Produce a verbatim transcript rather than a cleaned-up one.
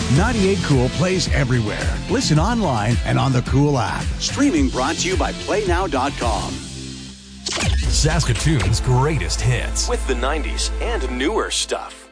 ninety-eight Cool plays everywhere. Listen online and on the Cool app. Streaming brought to you by play now dot com. Saskatoon's greatest hits with the nineties and newer stuff.